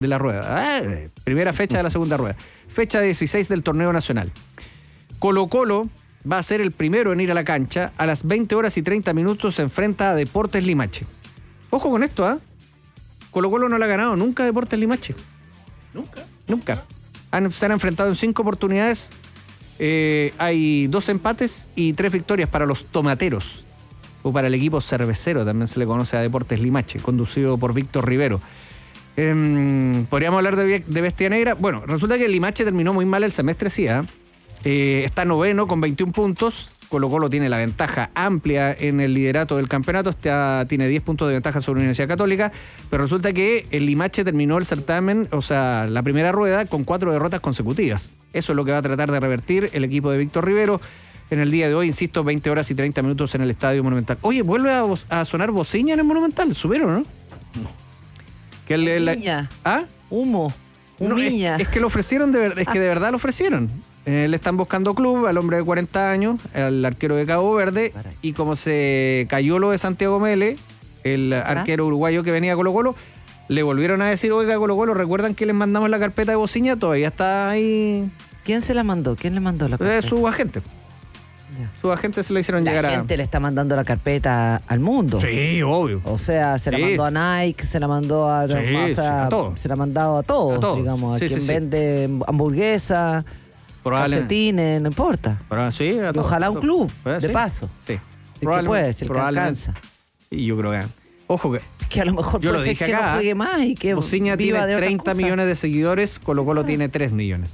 de la rueda. Primera fecha de la segunda rueda. Fecha 16 del torneo nacional. Colo-Colo va a ser el primero en ir a la cancha. A las 20:30 se enfrenta a Deportes Limache. Ojo con esto, Colo-Colo no le ha ganado nunca a Deportes Limache. Nunca. Se han enfrentado en 5 oportunidades. Hay 2 empates y 3 victorias para los tomateros. O para el equipo cervecero, también se le conoce a Deportes Limache, conducido por Víctor Rivero. Podríamos hablar de Bestia Negra. Bueno, resulta que el Limache terminó muy mal el semestre, sí, está noveno con 21 puntos. Colo-Colo tiene la ventaja amplia en el liderato del campeonato. Tiene 10 puntos de ventaja sobre la Universidad Católica. Pero resulta que el Limache terminó el certamen, o sea, la primera rueda, con 4 derrotas consecutivas. Eso es lo que va a tratar de revertir el equipo de Víctor Rivero en el día de hoy, insisto, 20:30 en el Estadio Monumental. Oye, vuelve a sonar bocina en el Monumental. ¿Subieron, no? Humiña. Humo. Humiña. Es que lo ofrecieron, de verdad lo ofrecieron. Le están buscando club al hombre de 40 años, al arquero de Cabo Verde, y como se cayó lo de Santiago Mele, el arquero uruguayo que venía a Colo-Colo, le volvieron a decir, oiga, Colo-Colo, ¿recuerdan que les mandamos la carpeta de bocina? Todavía está ahí. ¿Quién se la mandó? ¿Quién le mandó la carpeta? Su agente. Sus agentes se la hicieron llegar a... La gente le está mandando la carpeta al mundo. Sí, obvio. O sea, se la mandó a Nike, se la mandó a... a todos. Se la ha mandado a todos, digamos. A quien vende hamburguesa, calcetines, no importa. Sí, a todos. Ojalá un club, de paso. Sí. ¿Qué puede? Si el que alcanza. Y yo creo que... Ojo que a lo mejor puede ser que no juegue más y que Bociña tiene 30 millones de seguidores, Colo-Colo tiene 3 millones.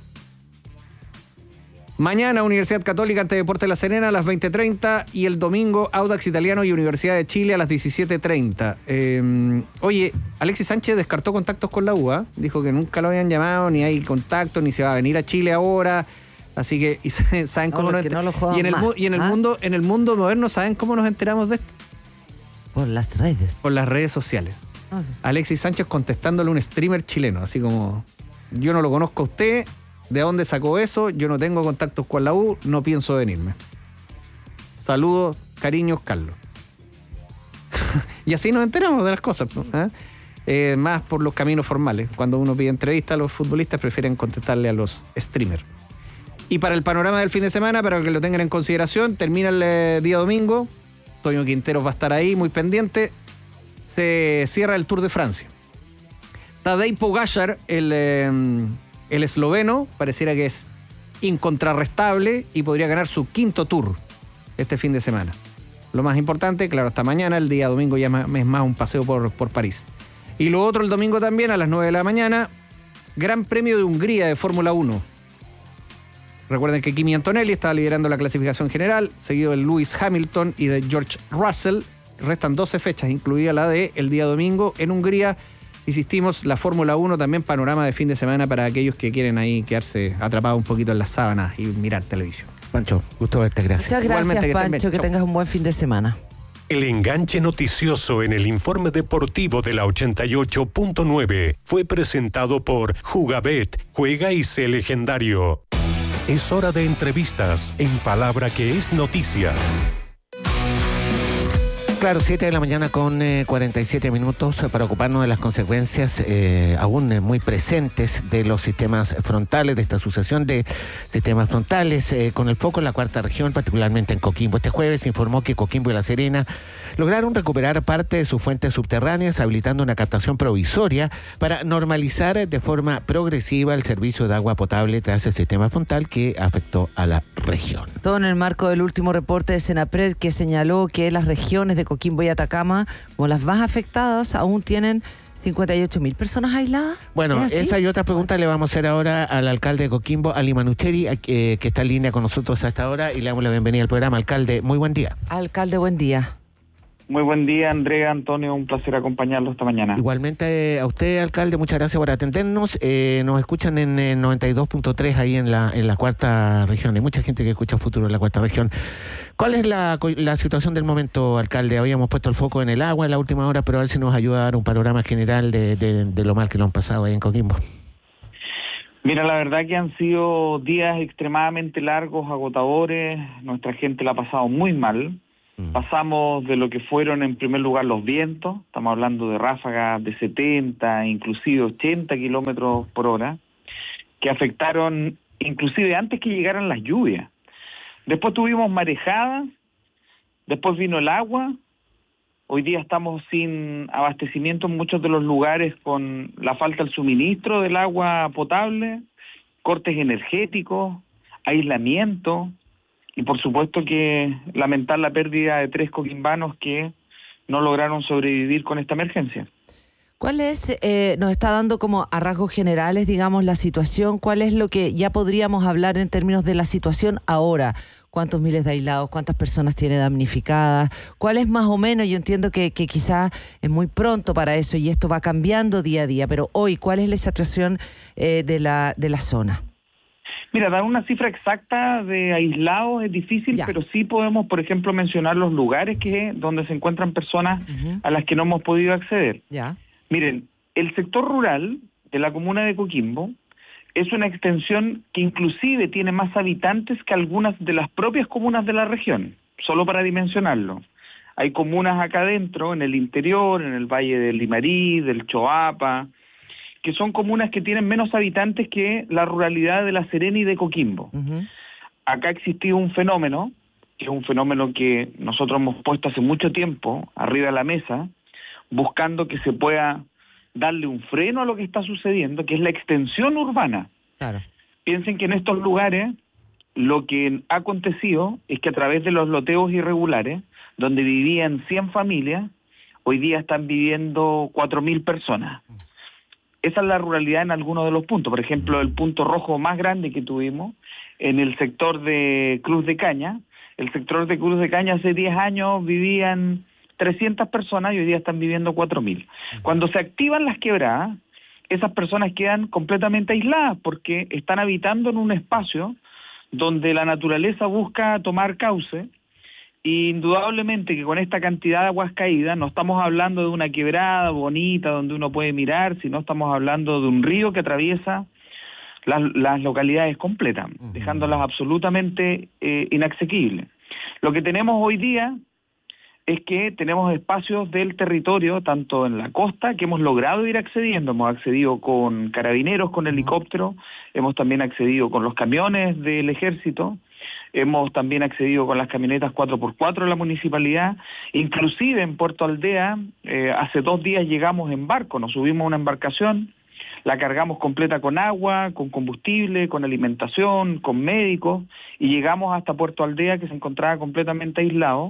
Mañana Universidad Católica ante Deportes La Serena a las 20:30 y el domingo Audax Italiano y Universidad de Chile a las 17:30. Oye, Alexis Sánchez descartó contactos con la U, dijo que nunca lo habían llamado, ni hay contacto, ni se va a venir a Chile ahora. Así que saben cómo nos enteramos. En el mundo moderno, ¿saben cómo nos enteramos de esto? Por las redes. Por las redes sociales. Okay. Alexis Sánchez contestándole a un streamer chileno, así como, yo no lo conozco a usted. ¿De dónde sacó eso? Yo no tengo contactos con la U, no pienso venirme. Saludos, cariños, Carlos. Y así nos enteramos de las cosas, ¿no? Más por los caminos formales. Cuando uno pide entrevistas, los futbolistas prefieren contestarle a los streamers. Y para el panorama del fin de semana, para que lo tengan en consideración, termina el día domingo. Toño Quinteros va a estar ahí, muy pendiente. Se cierra el Tour de Francia. Tadej Pogačar, el esloveno, pareciera que es incontrarrestable y podría ganar su 5º Tour este fin de semana. Lo más importante, claro, hasta mañana, el día domingo ya es más un paseo por París. Y lo otro, el domingo también, a las 9 de la mañana, Gran Premio de Hungría de Fórmula 1. Recuerden que Kimi Antonelli está liderando la clasificación general, seguido de Lewis Hamilton y de George Russell. Restan 12 fechas, incluida la de el día domingo en Hungría. Insistimos, la Fórmula 1 también panorama de fin de semana para aquellos que quieren ahí quedarse atrapados un poquito en las sábanas y mirar televisión. Pancho, gusto verte, gracias. Muchas gracias, Pancho, que tengas un buen fin de semana. El enganche noticioso en el informe deportivo de la 88.9 fue presentado por Jugabet, juega y sé legendario. Es hora de entrevistas en Palabra que es noticia. Claro, 7 de la mañana con 47 minutos para ocuparnos de las consecuencias aún muy presentes de los sistemas frontales, de esta sucesión de sistemas frontales, con el foco en la cuarta región, particularmente en Coquimbo. Este jueves se informó que Coquimbo y La Serena lograron recuperar parte de sus fuentes subterráneas, habilitando una captación provisoria para normalizar de forma progresiva el servicio de agua potable tras el sistema frontal que afectó a la región. Todo en el marco del último reporte de Senapred, que señaló que las regiones de Coquimbo y Atacama, como las más afectadas, aún tienen 58.000 personas aisladas. Bueno, esa y otra pregunta le vamos a hacer ahora al alcalde de Coquimbo, Ali Manucheri, que está en línea con nosotros hasta ahora, y le damos la bienvenida al programa. Alcalde, muy buen día. Alcalde, buen día. Muy buen día, Andrea, Antonio, un placer acompañarlo esta mañana. Igualmente a usted, alcalde, muchas gracias por atendernos. Nos escuchan en 92.3 ahí en la cuarta región. Hay mucha gente que escucha Futuro en la cuarta región. ¿Cuál es la situación del momento, alcalde? Habíamos puesto el foco en el agua en la última hora, pero a ver si nos ayuda a dar un panorama general de lo mal que lo han pasado ahí en Coquimbo. Mira, la verdad que han sido días extremadamente largos, agotadores. Nuestra gente la ha pasado muy mal. Pasamos de lo que fueron en primer lugar los vientos, estamos hablando de ráfagas de 70, inclusive 80 kilómetros por hora, que afectaron inclusive antes que llegaran las lluvias. Después tuvimos marejadas, después vino el agua. Hoy día estamos sin abastecimiento en muchos de los lugares con la falta del suministro del agua potable, cortes energéticos, aislamiento y por supuesto que lamentar la pérdida de 3 coquimbanos que no lograron sobrevivir con esta emergencia. ¿Cuál es, nos está dando como a rasgos generales, digamos, la situación? ¿Cuál es lo que ya podríamos hablar en términos de la situación ahora? ¿Cuántos miles de aislados? ¿Cuántas personas tiene damnificadas? ¿Cuál es más o menos? Yo entiendo que quizás es muy pronto para eso y esto va cambiando día a día, pero hoy, ¿cuál es la situación de la zona? Mira, dar una cifra exacta de aislados es difícil, pero sí podemos, por ejemplo, mencionar los lugares donde se encuentran personas a las que no hemos podido acceder. Miren, el sector rural de la comuna de Coquimbo es una extensión que inclusive tiene más habitantes que algunas de las propias comunas de la región, solo para dimensionarlo. Hay comunas acá adentro, en el interior, en el Valle del Limarí, del Choapa, que son comunas que tienen menos habitantes que la ruralidad de La Serena y de Coquimbo. Acá ha existido un fenómeno, que es un fenómeno que nosotros hemos puesto hace mucho tiempo arriba de la mesa, buscando que se pueda darle un freno a lo que está sucediendo, que es la extensión urbana. Claro. Piensen que en estos lugares lo que ha acontecido es que a través de los loteos irregulares, donde vivían 100 familias, hoy día están viviendo 4.000 personas. Esa es la ruralidad en algunos de los puntos. Por ejemplo, el punto rojo más grande que tuvimos en el sector de Cruz de Caña. El sector de Cruz de Caña hace 10 años vivían 300 personas y hoy día están viviendo 4.000. Cuando se activan las quebradas, esas personas quedan completamente aisladas porque están habitando en un espacio donde la naturaleza busca tomar cauce. Y indudablemente que con esta cantidad de aguas caídas no estamos hablando de una quebrada bonita donde uno puede mirar, sino estamos hablando de un río que atraviesa las localidades completas, dejándolas absolutamente inasequibles. Lo que tenemos hoy día es que tenemos espacios del territorio, tanto en la costa, que hemos logrado ir accediendo. Hemos accedido con carabineros, con helicóptero, hemos también accedido con los camiones del ejército, hemos también accedido con las camionetas 4x4 de la municipalidad, inclusive en Puerto Aldea, hace 2 días llegamos en barco, nos subimos a una embarcación, la cargamos completa con agua, con combustible, con alimentación, con médicos, y llegamos hasta Puerto Aldea, que se encontraba completamente aislado,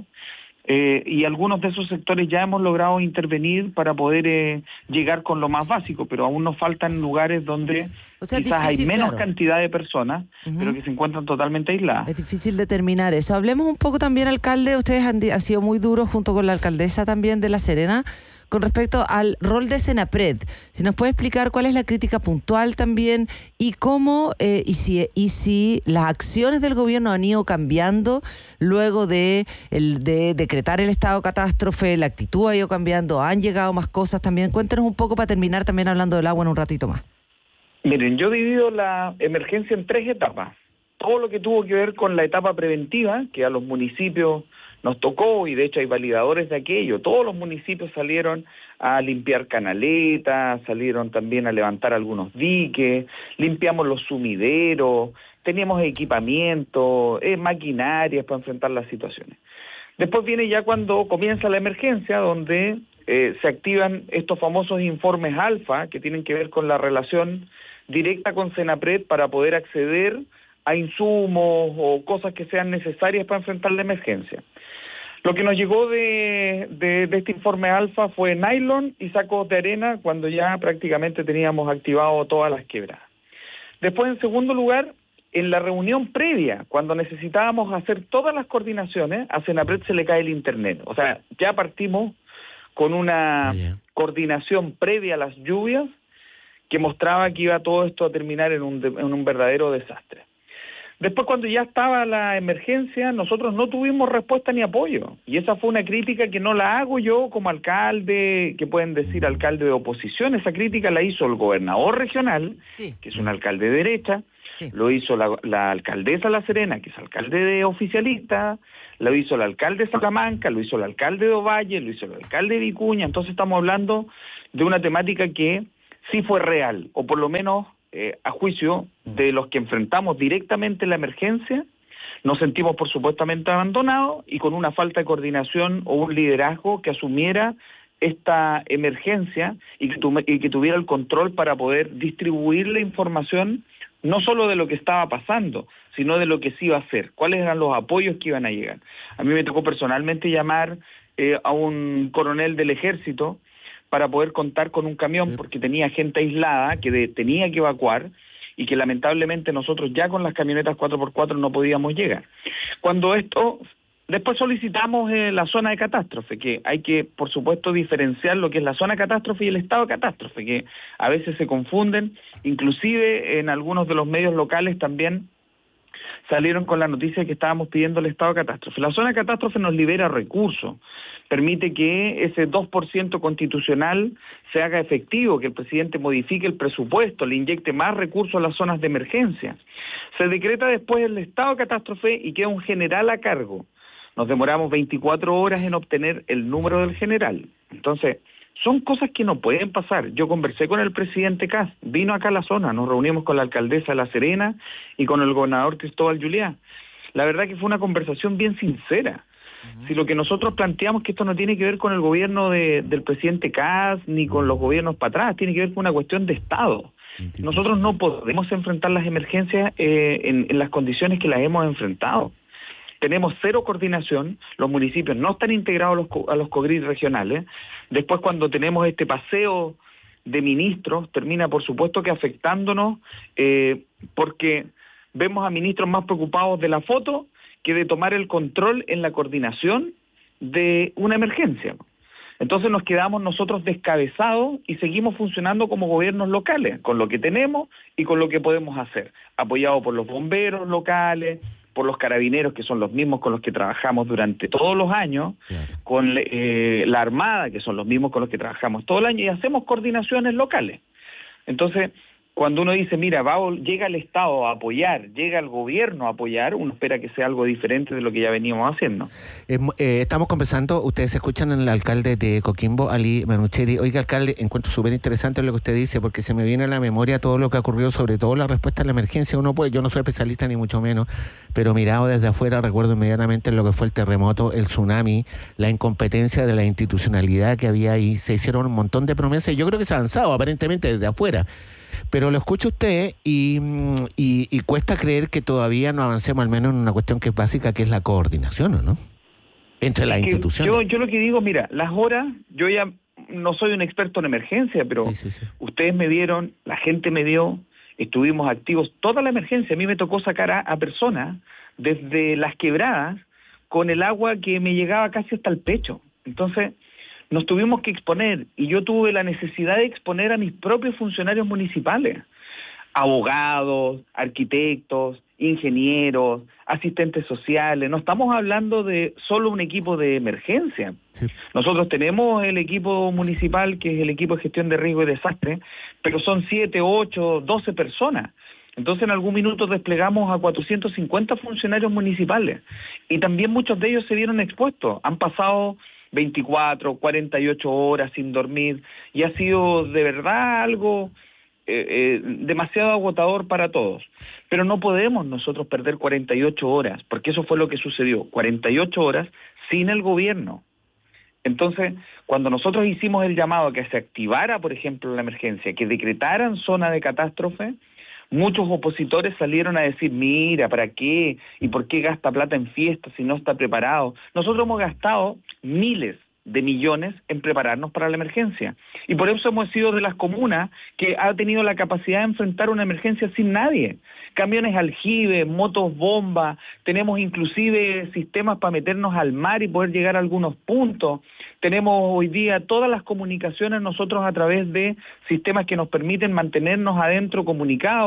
y algunos de esos sectores ya hemos logrado intervenir para poder llegar con lo más básico, pero aún nos faltan lugares donde quizás hay menos cantidad de personas, pero que se encuentran totalmente aisladas. Es difícil determinar eso. Hablemos un poco también, alcalde, ustedes han sido muy duros junto con la alcaldesa también de La Serena, con respecto al rol de Senapred. Si nos puede explicar cuál es la crítica puntual también y cómo y si las acciones del gobierno han ido cambiando luego de decretar el estado de catástrofe, la actitud ha ido cambiando, han llegado más cosas también. Cuéntenos un poco para terminar también hablando del agua en un ratito más. Miren, yo divido la emergencia en 3 etapas. Todo lo que tuvo que ver con la etapa preventiva, que a los municipios nos tocó, y de hecho hay validadores de aquello. Todos los municipios salieron a limpiar canaletas, salieron también a levantar algunos diques, limpiamos los sumideros, teníamos equipamiento, maquinarias para enfrentar las situaciones. Después viene ya cuando comienza la emergencia, donde se activan estos famosos informes alfa, que tienen que ver con la relación directa con Senapred para poder acceder a insumos o cosas que sean necesarias para enfrentar la emergencia. Lo que nos llegó de este informe alfa fue nylon y sacos de arena cuando ya prácticamente teníamos activado todas las quebradas. Después, en segundo lugar, en la reunión previa, cuando necesitábamos hacer todas las coordinaciones, a Senapred se le cae el internet. O sea, ya partimos con una coordinación previa a las lluvias que mostraba que iba todo esto a terminar en un verdadero desastre. Después, cuando ya estaba la emergencia, nosotros no tuvimos respuesta ni apoyo. Y esa fue una crítica que no la hago yo como alcalde, que pueden decir alcalde de oposición. Esa crítica la hizo el gobernador regional, que es un alcalde de derecha, Sí. Lo hizo la alcaldesa La Serena, que es alcalde de oficialista, lo hizo el alcalde de Salamanca, lo hizo el alcalde de Ovalle, lo hizo el alcalde de Vicuña. Entonces estamos hablando de una temática que sí fue real, o por lo menos a juicio de los que enfrentamos directamente la emergencia, nos sentimos por supuestamente abandonados y con una falta de coordinación o un liderazgo que asumiera esta emergencia y que tuviera el control para poder distribuir la información no solo de lo que estaba pasando, sino de lo que se iba a hacer, cuáles eran los apoyos que iban a llegar. A mí me tocó personalmente llamar a un coronel del ejército para poder contar con un camión porque tenía gente aislada que tenía que evacuar y que lamentablemente nosotros ya con las camionetas 4x4 no podíamos llegar. Cuando esto... Después solicitamos la zona de catástrofe, que hay que, por supuesto, diferenciar lo que es la zona de catástrofe y el estado de catástrofe, que a veces se confunden. Inclusive en algunos de los medios locales también salieron con la noticia de que estábamos pidiendo el estado de catástrofe. La zona de catástrofe nos libera recursos, permite que ese 2% constitucional se haga efectivo, que el presidente modifique el presupuesto, le inyecte más recursos a las zonas de emergencia. Se decreta después el estado de catástrofe y queda un general a cargo. Nos demoramos 24 horas en obtener el número del general. Entonces, son cosas que no pueden pasar. Yo conversé con el presidente Kast, vino acá a la zona, nos reunimos con la alcaldesa de La Serena y con el gobernador Cristóbal Juliá. La verdad que fue una conversación bien sincera. Si lo que nosotros planteamos que esto no tiene que ver con el gobierno del presidente Kast ni con los gobiernos para atrás, tiene que ver con una cuestión de Estado. Nosotros no podemos enfrentar las emergencias en las condiciones que las hemos enfrentado. Tenemos cero coordinación, los municipios no están integrados a los COGRID regionales. Después, cuando tenemos este paseo de ministros, termina por supuesto que afectándonos porque vemos a ministros más preocupados de la foto que de tomar el control en la coordinación de una emergencia. Entonces nos quedamos nosotros descabezados y seguimos funcionando como gobiernos locales, con lo que tenemos y con lo que podemos hacer, apoyados por los bomberos locales, por los carabineros, que son los mismos con los que trabajamos durante todos los años, con la Armada, que son los mismos con los que trabajamos todo el año, y hacemos coordinaciones locales. Entonces, cuando uno dice, mira, llega el Estado a apoyar, llega el gobierno a apoyar, uno espera que sea algo diferente de lo que ya veníamos haciendo. Estamos conversando, ustedes escuchan al alcalde de Coquimbo, Ali Manucheri. Oiga, alcalde, encuentro súper interesante lo que usted dice, porque se me viene a la memoria todo lo que ha ocurrido, sobre todo la respuesta a la emergencia. Yo no soy especialista ni mucho menos, pero mirado desde afuera recuerdo inmediatamente lo que fue el terremoto, el tsunami, la incompetencia de la institucionalidad que había ahí. Se hicieron un montón de promesas y yo creo que se ha avanzado aparentemente desde afuera. Pero lo escucha usted y cuesta creer que todavía no avancemos al menos en una cuestión que es básica, que es la coordinación, ¿o no? Entre las instituciones. Yo lo que digo, mira, las horas, yo ya no soy un experto en emergencia, pero sí. Ustedes me vieron, la gente me dio, estuvimos activos toda la emergencia. A mí me tocó sacar a personas desde las quebradas con el agua que me llegaba casi hasta el pecho. Entonces, nos tuvimos que exponer y yo tuve la necesidad de exponer a mis propios funcionarios municipales, abogados, arquitectos, ingenieros, asistentes sociales. No estamos hablando de solo un equipo de emergencia. Sí. Nosotros tenemos el equipo municipal, que es el equipo de gestión de riesgo y desastre, pero son 7, 8, 12 personas. Entonces en algún minuto desplegamos a 450 funcionarios municipales y también muchos de ellos se vieron expuestos. Han pasado 24, 48 horas sin dormir y ha sido de verdad algo demasiado agotador para todos. Pero no podemos nosotros perder 48 horas, porque eso fue lo que sucedió, 48 horas sin el gobierno. Entonces, cuando nosotros hicimos el llamado a que se activara, por ejemplo, la emergencia, que decretaran zona de catástrofe, muchos opositores salieron a decir, mira, ¿para qué? ¿Y por qué gasta plata en fiestas si no está preparado? Nosotros hemos gastado miles de millones en prepararnos para la emergencia. Y por eso hemos sido de las comunas que ha tenido la capacidad de enfrentar una emergencia sin nadie. Camiones aljibe, motos bomba, tenemos inclusive sistemas para meternos al mar y poder llegar a algunos puntos. Tenemos hoy día todas las comunicaciones nosotros a través de sistemas que nos permiten mantenernos adentro comunicados.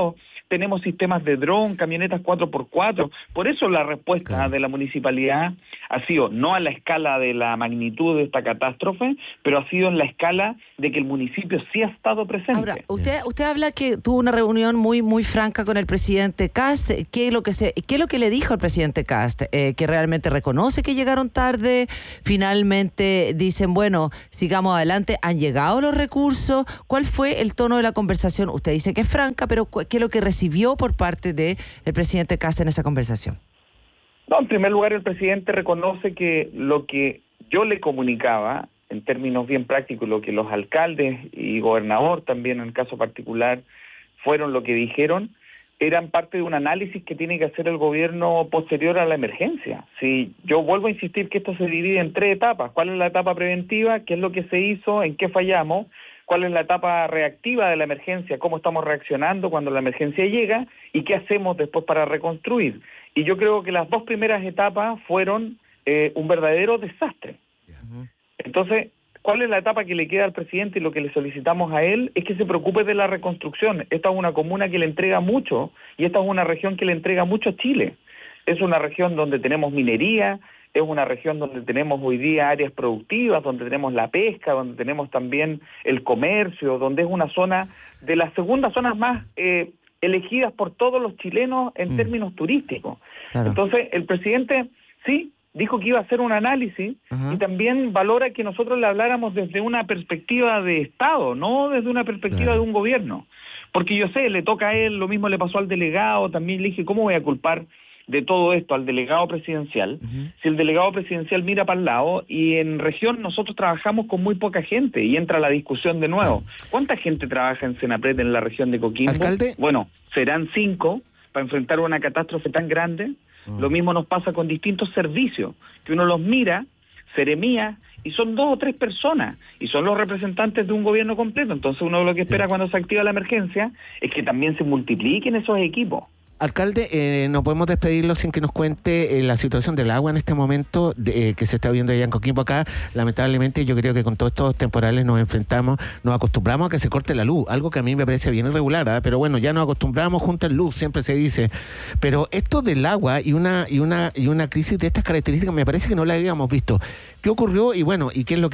tenemos sistemas de dron, camionetas 4x4. Por eso la respuesta de la municipalidad ha sido no a la escala de la magnitud de esta catástrofe, pero ha sido en la escala de que el municipio sí ha estado presente. Ahora, usted habla que tuvo una reunión muy franca con el presidente Kast. ¿Qué es lo que le dijo el presidente Kast? Que realmente reconoce que llegaron tarde, finalmente dicen, bueno, sigamos adelante, han llegado los recursos. ¿Cuál fue el tono de la conversación? Usted dice que es franca, pero ¿qué es lo que recibió por parte del presidente Kast en esa conversación? No, en primer lugar, el presidente reconoce que lo que yo le comunicaba, en términos bien prácticos, lo que los alcaldes y gobernador también en el caso particular fueron lo que dijeron, eran parte de un análisis que tiene que hacer el gobierno posterior a la emergencia. Si yo vuelvo a insistir que esto se divide en 3 etapas. ¿Cuál es la etapa preventiva? ¿Qué es lo que se hizo? ¿En qué fallamos? ¿Cuál es la etapa reactiva de la emergencia? ¿Cómo estamos reaccionando cuando la emergencia llega? ¿Y qué hacemos después para reconstruir? Y yo creo que las 2 primeras etapas fueron un verdadero desastre. Entonces, ¿cuál es la etapa que le queda al presidente? Y lo que le solicitamos a él es que se preocupe de la reconstrucción. Esta es una comuna que le entrega mucho y esta es una región que le entrega mucho a Chile. Es una región donde tenemos minería, es una región donde tenemos hoy día áreas productivas, donde tenemos la pesca, donde tenemos también el comercio, donde es una zona de las segundas zonas más elegidas por todos los chilenos en términos turísticos. Claro. Entonces, el presidente sí dijo que iba a hacer un análisis y también valora que nosotros le habláramos desde una perspectiva de Estado, no desde una perspectiva de un gobierno. Porque yo sé, le toca a él, lo mismo le pasó al delegado, también le dije, ¿cómo voy a culpar de todo esto al delegado presidencial? Si el delegado presidencial mira para el lado y en región nosotros trabajamos con muy poca gente y entra la discusión de nuevo. ¿Cuánta gente trabaja en Senapred en la región de Coquimbo? ¿Alcalde? Bueno, serán 5 para enfrentar una catástrofe tan grande. Lo mismo nos pasa con distintos servicios, que uno los mira, Seremía, y son 2 o 3 personas, y son los representantes de un gobierno completo. Entonces uno lo que espera cuando se activa la emergencia es que también se multipliquen esos equipos. Alcalde, no podemos despedirlo sin que nos cuente la situación del agua en este momento que se está viendo allá en Coquimbo. Acá, lamentablemente, yo creo que con todos estos temporales nos acostumbramos a que se corte la luz, algo que a mí me parece bien irregular, ¿eh? Pero bueno, ya nos acostumbramos junto en luz, siempre se dice. Pero esto del agua y una crisis de estas características me parece que no la habíamos visto. ¿Qué ocurrió y bueno, y qué es lo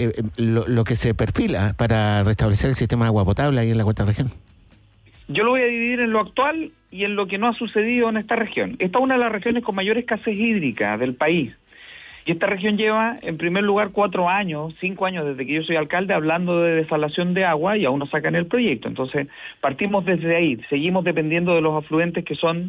que se perfila para restablecer el sistema de agua potable ahí en la 4ª región? Yo lo voy a dividir en lo actual y en lo que no ha sucedido en esta región. Esta es una de las regiones con mayor escasez hídrica del país. Y esta región lleva, en primer lugar, 4 años, 5 años desde que yo soy alcalde, hablando de desalación de agua y aún no sacan el proyecto. Entonces, partimos desde ahí. Seguimos dependiendo de los afluentes que son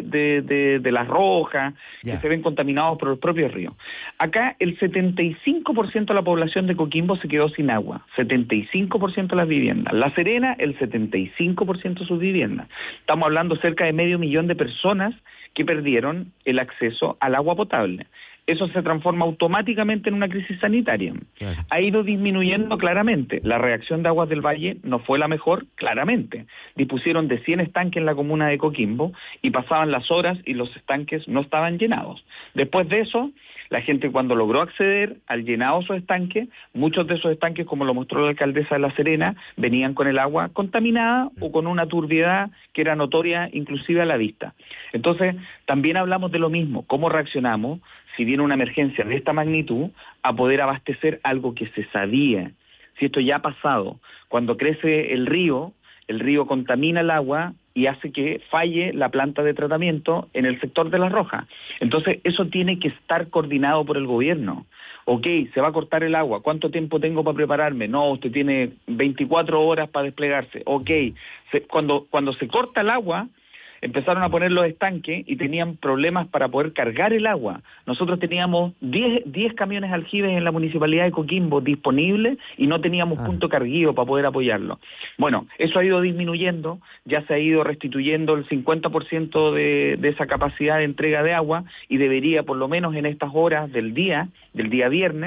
de las rojas, que se ven contaminados por el propio río. Acá, el 75% de la población de Coquimbo se quedó sin agua. 75% de las viviendas. La Serena, el 75% de sus viviendas. Estamos hablando cerca de 500.000 de personas que perdieron el acceso al agua potable. Eso se transforma automáticamente en una crisis sanitaria. Claro. Ha ido disminuyendo claramente. La reacción de Aguas del Valle no fue la mejor, claramente. Dispusieron de 100 estanques en la comuna de Coquimbo y pasaban las horas y los estanques no estaban llenados. Después de eso, la gente cuando logró acceder al llenado de esos estanques, muchos de esos estanques, como lo mostró la alcaldesa de La Serena, venían con el agua contaminada o con una turbiedad que era notoria inclusive a la vista. Entonces, también hablamos de lo mismo, cómo reaccionamos si viene una emergencia de esta magnitud, a poder abastecer algo que se sabía. Si esto ya ha pasado, cuando crece el río contamina el agua y hace que falle la planta de tratamiento en el sector de Las Rojas. Entonces, eso tiene que estar coordinado por el gobierno. Ok, se va a cortar el agua, ¿cuánto tiempo tengo para prepararme? No, usted tiene 24 horas para desplegarse. Ok, cuando se corta el agua, empezaron a poner los estanques y tenían problemas para poder cargar el agua. Nosotros teníamos 10 camiones aljibes en la municipalidad de Coquimbo disponibles y no teníamos punto carguío para poder apoyarlo. Bueno, eso ha ido disminuyendo, ya se ha ido restituyendo el 50% de esa capacidad de entrega de agua y debería, por lo menos en estas horas del día viernes,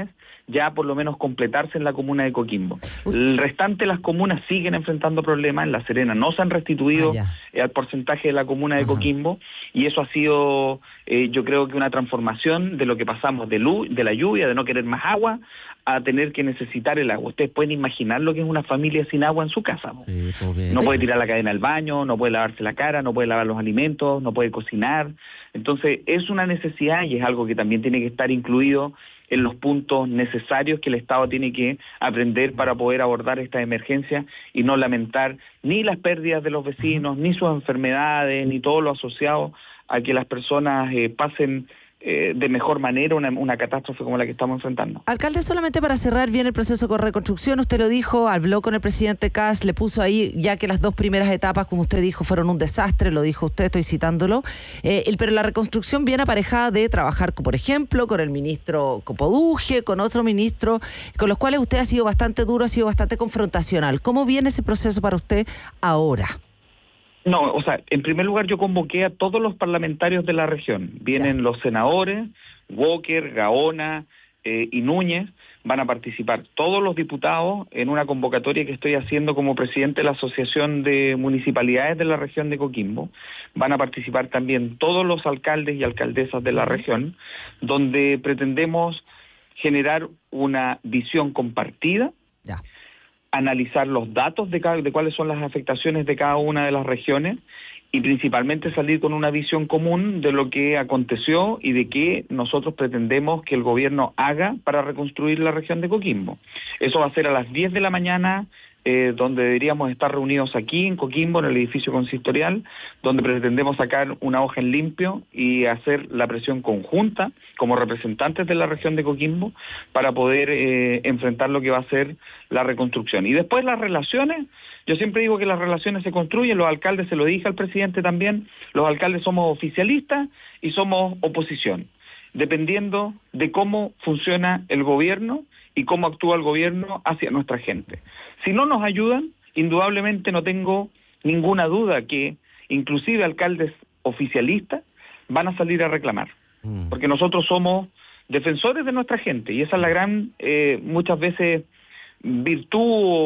ya por lo menos completarse en la comuna de Coquimbo. El restante de las comunas siguen enfrentando problemas. En La Serena no se han restituido al porcentaje de la comuna de Coquimbo, y eso ha sido, yo creo que una transformación de lo que pasamos de la lluvia, de no querer más agua, a tener que necesitar el agua. Ustedes pueden imaginar lo que es una familia sin agua en su casa. Sí, no puede tirar la cadena al baño, no puede lavarse la cara, no puede lavar los alimentos, no puede cocinar. Entonces es una necesidad y es algo que también tiene que estar incluido en los puntos necesarios que el Estado tiene que aprender para poder abordar esta emergencia y no lamentar ni las pérdidas de los vecinos, ni sus enfermedades, ni todo lo asociado a que las personas pasen de mejor manera una catástrofe como la que estamos enfrentando. Alcalde, solamente para cerrar bien el proceso con reconstrucción, usted lo dijo, habló con el presidente Kast, le puso ahí, ya que las 2 primeras etapas, como usted dijo, fueron un desastre, lo dijo usted, estoy citándolo, pero la reconstrucción viene aparejada de trabajar, por ejemplo, con el ministro Copoduje, con otro ministro, con los cuales usted ha sido bastante duro, ha sido bastante confrontacional. ¿Cómo viene ese proceso para usted ahora? No, o sea, en primer lugar yo convoqué a todos los parlamentarios de la región. Vienen los senadores, Walker, Gaona y Núñez, van a participar todos los diputados en una convocatoria que estoy haciendo como presidente de la Asociación de Municipalidades de la región de Coquimbo. Van a participar también todos los alcaldes y alcaldesas de la región, donde pretendemos generar una visión compartida, analizar los datos de cuáles son las afectaciones de cada una de las regiones y principalmente salir con una visión común de lo que aconteció y de qué nosotros pretendemos que el gobierno haga para reconstruir la región de Coquimbo. Eso va a ser a las 10 de la mañana, donde deberíamos estar reunidos aquí en Coquimbo, en el edificio consistorial, donde pretendemos sacar una hoja en limpio y hacer la presión conjunta como representantes de la región de Coquimbo para poder enfrentar lo que va a ser la reconstrucción. Y después las relaciones, yo siempre digo que las relaciones se construyen, los alcaldes, se lo dije al presidente también, los alcaldes somos oficialistas y somos oposición, dependiendo de cómo funciona el gobierno y cómo actúa el gobierno hacia nuestra gente. Si no nos ayudan, indudablemente no tengo ninguna duda que inclusive alcaldes oficialistas van a salir a reclamar, porque nosotros somos defensores de nuestra gente y esa es la gran, muchas veces, virtud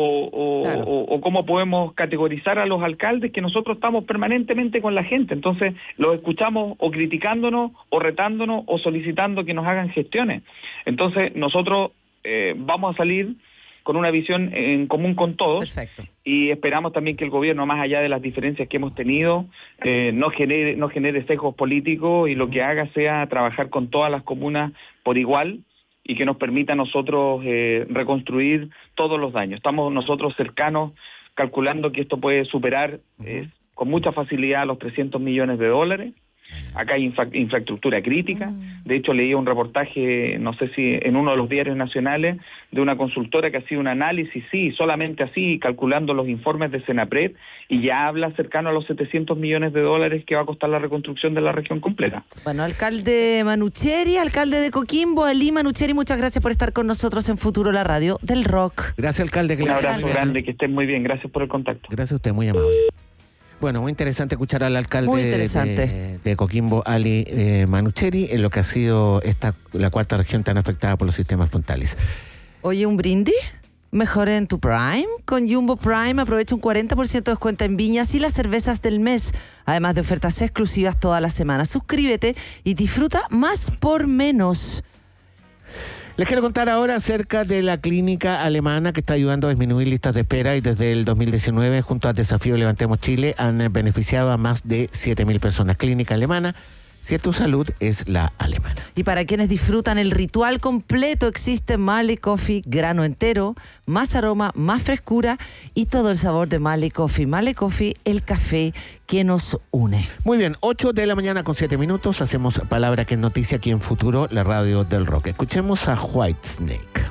o cómo podemos categorizar a los alcaldes, que nosotros estamos permanentemente con la gente, entonces los escuchamos o criticándonos o retándonos o solicitando que nos hagan gestiones. Entonces nosotros vamos a salir con una visión en común con todos. Perfecto. Y esperamos también que el gobierno, más allá de las diferencias que hemos tenido, no genere sesgos políticos y lo que haga sea trabajar con todas las comunas por igual y que nos permita a nosotros reconstruir todos los daños. Estamos nosotros cercanos, calculando que esto puede superar con mucha facilidad los $300 millones. Acá hay infraestructura crítica. De hecho, leí un reportaje, no sé si en uno de los diarios nacionales, de una consultora que ha sido un análisis, solamente así, calculando los informes de Senapred, y ya habla cercano a los $700 millones que va a costar la reconstrucción de la región completa. Bueno, alcalde Manucheri, alcalde de Coquimbo, Ali Manucheri, muchas gracias por estar con nosotros en Futuro, la radio del rock. Gracias, alcalde. Un abrazo grande, que estén muy bien. Gracias por el contacto. Gracias a usted, muy amable. Bueno, muy interesante escuchar al alcalde de Coquimbo, Ali Manucheri, en lo que ha sido la cuarta región tan afectada por los sistemas frontales. Oye, ¿un brindis? Mejora en tu Prime. Con Jumbo Prime aprovecha un 40% de descuento en viñas y las cervezas del mes, además de ofertas exclusivas toda la semana. Suscríbete y disfruta más por menos. Les quiero contar ahora acerca de la clínica alemana que está ayudando a disminuir listas de espera y desde el 2019 junto al Desafío Levantemos Chile han beneficiado a más de 7.000 personas. Clínica alemana, si tu salud es la alemana. Y para quienes disfrutan el ritual completo existe Mali Coffee, grano entero, más aroma, más frescura y todo el sabor de Mali Coffee. Mali Coffee, el café que nos une. Muy bien, 8 de la mañana con 7 minutos. Hacemos Palabra que es noticia aquí en Futuro, la radio del rock. Escuchemos a Whitesnake.